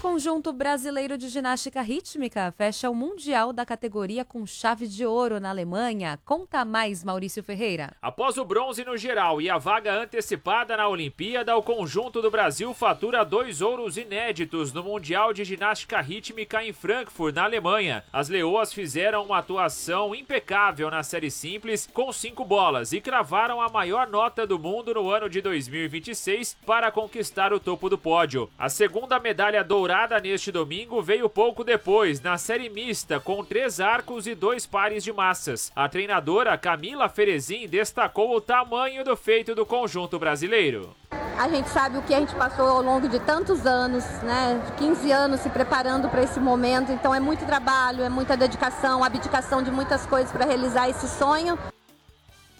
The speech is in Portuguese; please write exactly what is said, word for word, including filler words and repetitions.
conjunto brasileiro de ginástica rítmica fecha o Mundial da categoria com chave de ouro na Alemanha. Conta mais, Maurício Ferreira. Após o bronze no geral e a vaga antecipada na Olimpíada, o conjunto do Brasil fatura dois ouros inéditos no Mundial de Ginástica Rítmica em Frankfurt, na Alemanha. As leoas fizeram uma atuação impecável na série simples com cinco bolas e cravaram a maior nota do mundo no ano de dois mil e vinte e seis para conquistar o topo do pódio. A segunda medalha dourada neste domingo veio pouco depois, na série mista, com três arcos e dois pares de massas. A treinadora Camila Ferezin destacou o tamanho do feito do conjunto brasileiro. A gente sabe o que a gente passou ao longo de tantos anos, né? quinze anos se preparando para esse momento, então é muito trabalho, é muita dedicação, abdicação de muitas coisas para realizar esse sonho.